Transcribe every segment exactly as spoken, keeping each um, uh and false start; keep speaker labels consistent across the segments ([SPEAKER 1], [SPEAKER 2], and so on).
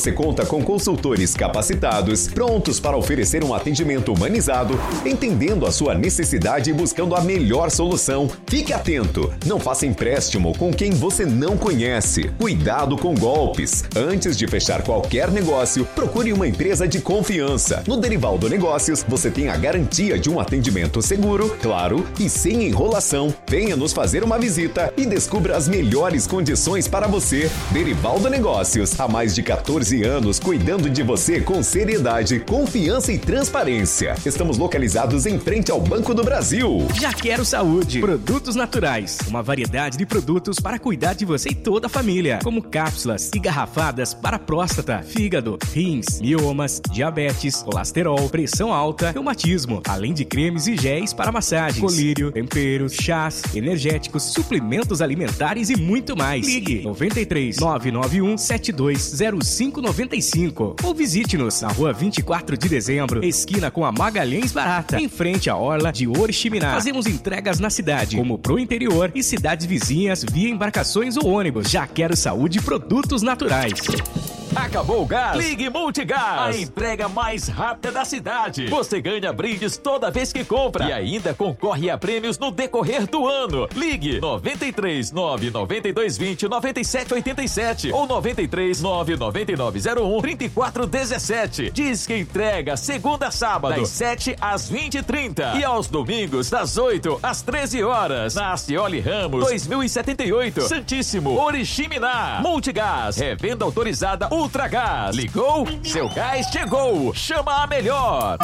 [SPEAKER 1] você conta com consultores capacitados, prontos para oferecer um atendimento humanizado, entendendo a sua necessidade e buscando a melhor solução. Fique atento, não faça empréstimo com quem você não conhece. Cuidado com golpes. Antes de fechar qualquer negócio, procure uma empresa de confiança. No Derivaldo Negócios, você tem a garantia de um atendimento seguro, claro e sem enrolação. Venha nos fazer uma visita e descubra as melhores condições para você. Derivaldo Negócios, há mais de quatorze anos cuidando de você com seriedade, confiança e transparência. Estamos localizados em frente ao Banco do Brasil.
[SPEAKER 2] Já Quero Saúde, produtos naturais, uma variedade de produtos para cuidar de você e toda a família, como cápsulas e garrafadas para próstata, fígado, rins, miomas, diabetes, colesterol, pressão alta, reumatismo, além de cremes e géis para massagens, colírio, temperos, chás, energéticos, suplementos alimentares e muito mais. Ligue noventa e três, nove nove um, sete dois zero cinco nove cinco ou visite-nos na rua vinte e quatro de dezembro, esquina com a Magalhães Barata, em frente à orla de Oriximiná. Fazemos entregas na cidade, como pro interior e cidades vizinhas via embarcações ou ônibus. Já Quero Saúde, produtos naturais.
[SPEAKER 3] Acabou o gás? Ligue Multigás, a entrega mais rápida da cidade. Você ganha brindes toda vez que compra e ainda concorre a prêmios no decorrer do ano. Ligue noventa e três, nove nove dois dois zero, nove sete oito sete ou noventa e três, nove nove nove zero um, três quatro um sete. Diz que entrega segunda a sábado, das sete às vinte e trinta e aos domingos, das oito às treze horas. Na Acioli Ramos, dois mil e setenta e oito, Santíssimo, Oriximiná. Multigás, revenda autorizada Ultragás. Ligou? Seu gás chegou. Chama a melhor.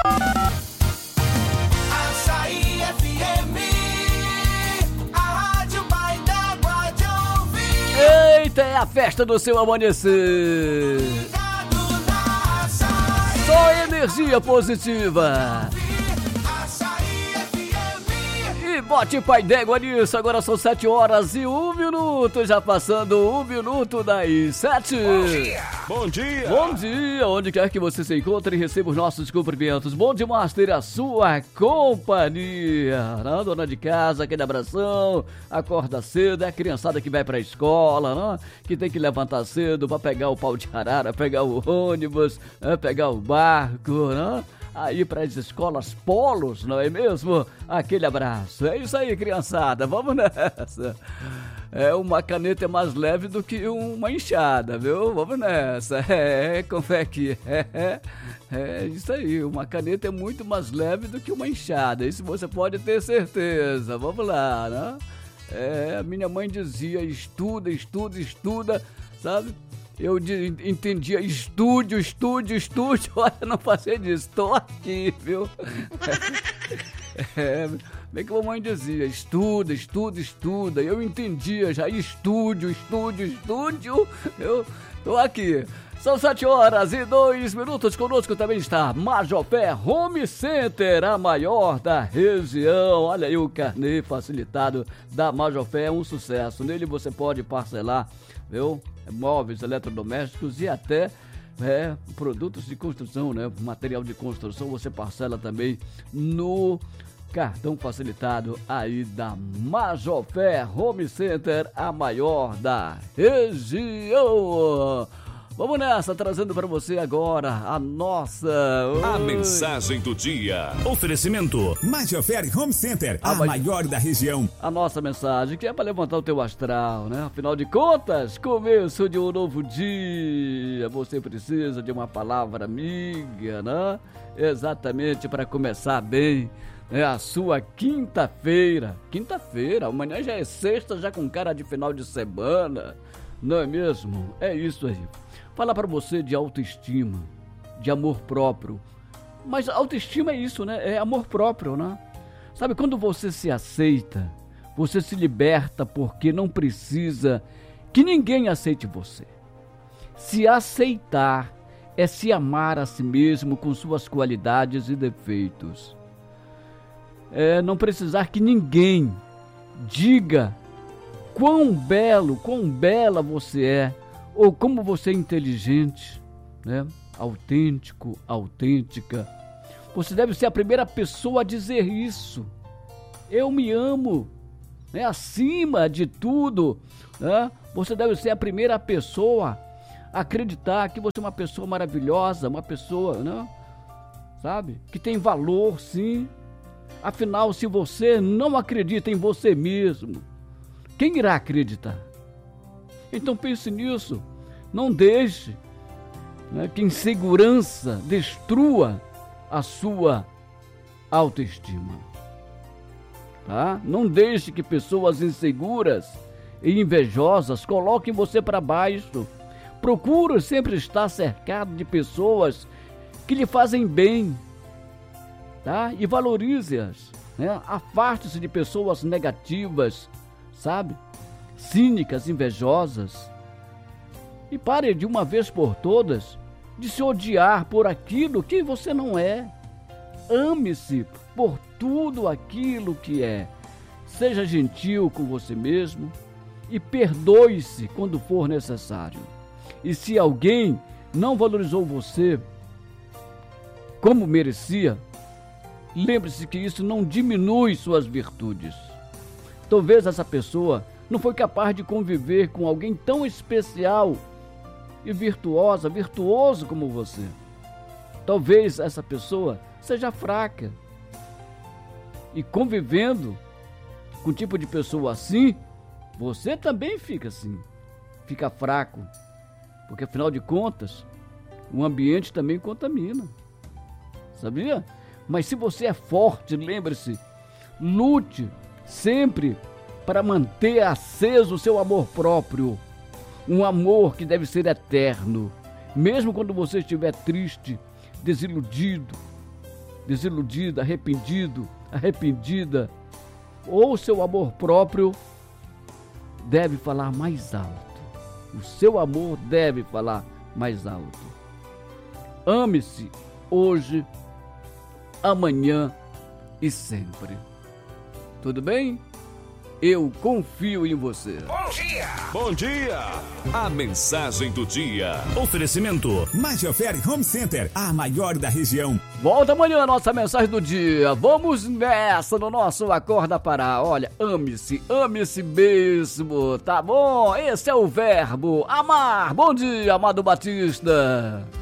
[SPEAKER 4] Açaí F M, a rádio vai dar pode ouvir.
[SPEAKER 5] Eita, é a festa do seu amanhecer. Só energia positiva. E bote pai d'égua nisso, agora são sete horas e um minuto, já passando um minuto das sete.
[SPEAKER 6] Bom dia! Bom dia!
[SPEAKER 5] Bom dia, onde quer que você se encontre, receba os nossos cumprimentos. Bom demais ter a sua companhia, né? Dona de casa, aquele abração, acorda cedo, é a criançada que vai pra escola, né? Que tem que levantar cedo pra pegar o pau de arara, pegar o ônibus, né? Pegar o barco, né? Aí para as escolas polos, não é mesmo? Aquele abraço. É isso aí, criançada, vamos nessa. É, uma caneta é mais leve do que uma enxada, viu? Vamos nessa. É, como é que é? É isso aí, uma caneta é muito mais leve do que uma enxada, isso você pode ter certeza. Vamos lá, né? É, minha mãe dizia, estuda, estuda, estuda, sabe? Eu de, entendia estúdio, estúdio, estúdio, olha, não passei disso, tô aqui, viu? É, bem que a mamãe dizia, estuda, estuda, estuda, eu entendia já, estúdio, estúdio, estúdio, eu tô aqui. São sete horas e dois minutos, conosco também está Majofé Home Center, a maior da região. Olha aí o carnê facilitado da Majofé, é um sucesso, nele você pode parcelar, viu? Móveis, eletrodomésticos e até é, produtos de construção, né? Material de construção você parcela também no cartão facilitado aí da Majofé Home Center, a maior da região. Vamos nessa, trazendo para você agora a nossa...
[SPEAKER 7] A mensagem do dia. Oferecimento Majofé Home Center, a, a maior da região.
[SPEAKER 5] A nossa mensagem, que é para levantar o teu astral, né? Afinal de contas, começo de um novo dia. Você precisa de uma palavra amiga, né? Exatamente para começar bem. É a sua quinta-feira. Quinta-feira, amanhã já é sexta, já com cara de final de semana. Não é mesmo? É isso aí. Falar para você de autoestima, de amor próprio. Mas autoestima é isso, né? É amor próprio, né? Sabe, quando você se aceita, você se liberta porque não precisa que ninguém aceite você. Se aceitar é se amar a si mesmo com suas qualidades e defeitos. É não precisar que ninguém diga quão belo, quão bela você é, ou como você é inteligente, né? Autêntico, autêntica. Você deve ser a primeira pessoa a dizer isso. Eu me amo, né? Acima de tudo, né? Você deve ser a primeira pessoa acreditar que você é uma pessoa maravilhosa, uma pessoa, né? Sabe? Que tem valor, sim. Afinal, se você não acredita em você mesmo, quem irá acreditar? Então pense nisso. Não deixe, né, que insegurança destrua a sua autoestima. Tá? Não deixe que pessoas inseguras e invejosas coloquem você para baixo. Procure sempre estar cercado de pessoas que lhe fazem bem, tá? E valorize-as, né? Afaste-se de pessoas negativas, sabe? Cínicas, invejosas. E pare de uma vez por todas de se odiar por aquilo que você não é. Ame-se por tudo aquilo que é. Seja gentil com você mesmo e perdoe-se quando for necessário. E se alguém não valorizou você como merecia, lembre-se que isso não diminui suas virtudes. Talvez essa pessoa não foi capaz de conviver com alguém tão especial e virtuosa, virtuoso como você. Talvez essa pessoa seja fraca. E convivendo com um tipo de pessoa assim, você também fica assim, fica fraco. Porque afinal de contas, o ambiente também contamina. Sabia? Mas se você é forte, lembre-se, lute sempre para manter aceso o seu amor próprio. Um amor que deve ser eterno. Mesmo quando você estiver triste, desiludido, desiludida, arrependido, arrependida, ou seu amor próprio deve falar mais alto. O seu amor deve falar mais alto. Ame-se hoje, amanhã e sempre. Tudo bem? Eu confio em você.
[SPEAKER 6] Bom dia! Bom dia!
[SPEAKER 7] A mensagem do dia. Oferecimento Major Home Center, a maior da região.
[SPEAKER 5] Volta amanhã a nossa mensagem do dia. Vamos nessa no nosso Acorda Pará. Olha, ame-se, ame-se mesmo, tá bom? Esse é o verbo amar. Bom dia, Amado Batista.